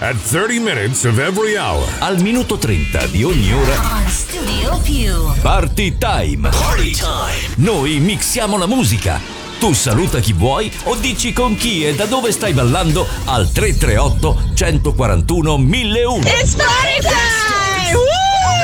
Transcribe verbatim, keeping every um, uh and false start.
at thirty minutes of every hour. Al minuto trenta di ogni ora. On Studio Più. Party time. Party time. Noi mixiamo la musica. Tu saluta chi vuoi o dici con chi e da dove stai ballando al tre tre otto, uno quattro uno, mille uno. It's party time!